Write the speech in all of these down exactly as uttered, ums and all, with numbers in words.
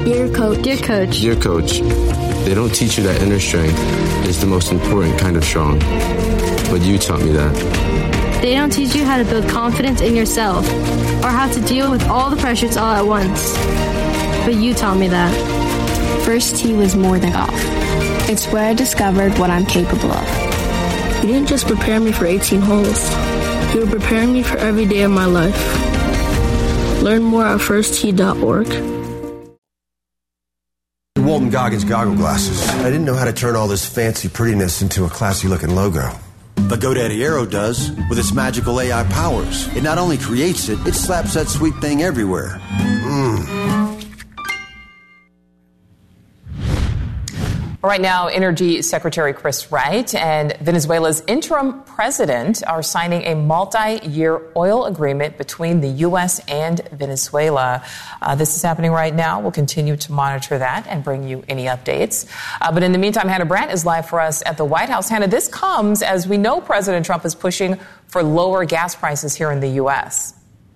Dear Coach. Dear Coach. Dear Coach, they don't teach you that inner strength is the most important kind of strong. But you taught me that. They don't teach you how to build confidence in yourself or how to deal with all the pressures all at once. But you taught me that. First tee was more than golf. It's where I discovered what I'm capable of. You didn't just prepare me for eighteen holes. You were preparing me for every day of my life. Learn more at first tee dot org. Walton Goggins goggle glasses. I didn't know how to turn all this fancy prettiness into a classy-looking logo. But GoDaddy Aero does, with its magical A I powers. It not only creates it, it slaps that sweet thing everywhere. Mmm. Right now, Energy Secretary Chris Wright and Venezuela's interim president are signing a multi-year oil agreement between the U S and Venezuela. Uh, this is happening right now. We'll continue to monitor that and bring you any updates. Uh, but in the meantime, Hannah Brandt is live for us at the White House. Hannah, this comes as we know President Trump is pushing for lower gas prices here in the U S.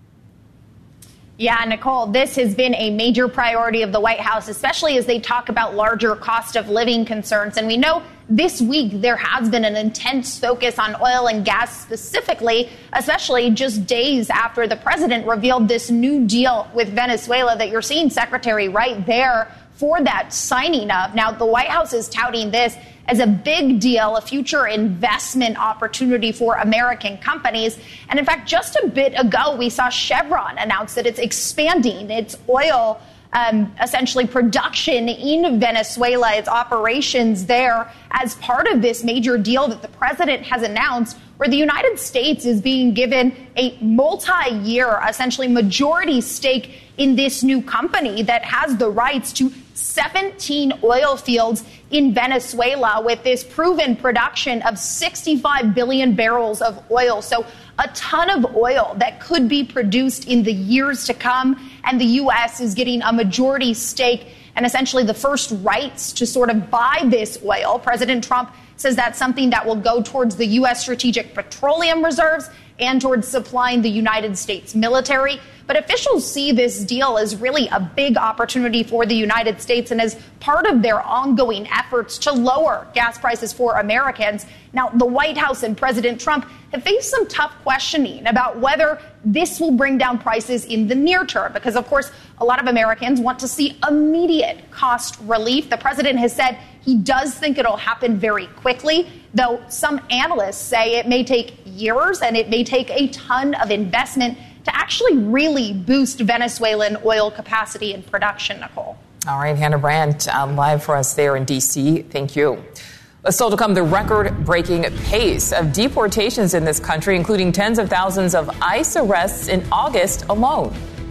Yeah, Nicole, this has been a major priority of the White House, especially as they talk about larger cost of living concerns. And we know this week there has been an intense focus on oil and gas specifically, especially just days after the president revealed this new deal with Venezuela that you're seeing Secretary Wright there for that signing of. Now, the White House is touting this as a big deal, a future investment opportunity for American companies. And in fact, just a bit ago, we saw Chevron announce that it's expanding its oil, um, essentially production in Venezuela, its operations there as part of this major deal that the president has announced, where the United States is being given a multi-year, essentially majority stake in this new company that has the rights to seventeen oil fields in Venezuela with this proven production of sixty-five billion barrels of oil. So a ton of oil that could be produced in the years to come. And the U S is getting a majority stake and essentially the first rights to sort of buy this oil. President Trump says that's something that will go towards the U S strategic petroleum reserves and towards supplying the United States military. But officials see this deal as really a big opportunity for the United States and as part of their ongoing efforts to lower gas prices for Americans. Now, the White House and President Trump have faced some tough questioning about whether this will bring down prices in the near term, because, of course, a lot of Americans want to see immediate cost relief. The president has said he does think it'll happen very quickly, though some analysts say it may take years and it may take a ton of investment to actually really boost Venezuelan oil capacity and production, Nicole. All right, Hannah Brandt, uh, live for us there in D C. Thank you. Still to come, the record-breaking pace of deportations in this country, including tens of thousands of ICE arrests in August alone.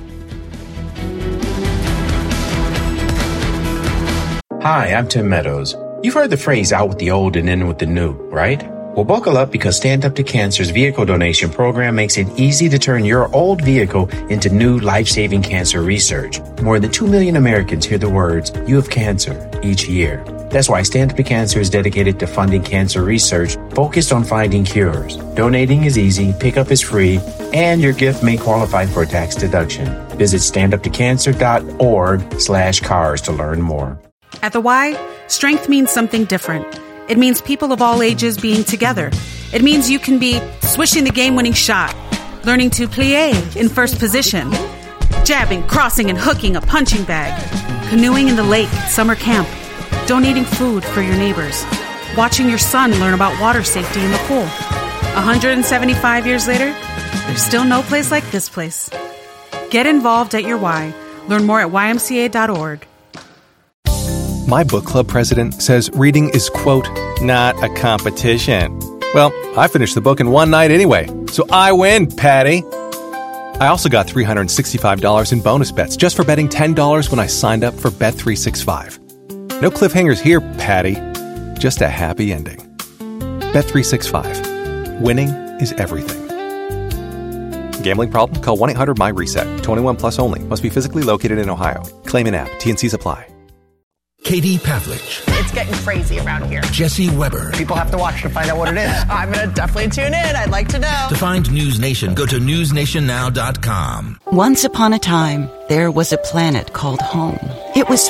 Hi, I'm Tim Meadows. You've heard the phrase out with the old and in with the new, right? Well, buckle up because Stand Up to Cancer's vehicle donation program makes it easy to turn your old vehicle into new life-saving cancer research. More than two million Americans hear the words, "You have cancer," each year. That's why Stand Up to Cancer is dedicated to funding cancer research focused on finding cures. Donating is easy, pickup is free, and your gift may qualify for a tax deduction. Visit standuptocancer.org slash cars to learn more. At the Y, strength means something different. It means people of all ages being together. It means you can be swishing the game-winning shot, learning to plie in first position, jabbing, crossing, and hooking a punching bag, canoeing in the lake at summer camp, donating food for your neighbors, watching your son learn about water safety in the pool. one hundred seventy-five years later, there's still no place like this place. Get involved at your Y. Learn more at y m c a dot org. My book club president says reading is, quote, not a competition. Well, I finished the book in one night anyway, so I win, Patty. I also got three hundred sixty-five dollars in bonus bets just for betting ten dollars when I signed up for Bet three sixty-five. No cliffhangers here, Patty. Just a happy ending. Bet three sixty-five. Winning is everything. Gambling problem? Call one eight hundred my reset. twenty-one plus only. Must be physically located in Ohio. Claim in app. T N Cs apply. Katie Pavlich. It's getting crazy around here. Jesse Weber. People have to watch to find out what it is. I'm going to definitely tune in. I'd like to know. To find News Nation, go to news nation now dot com. Once upon a time, there was a planet called home. It was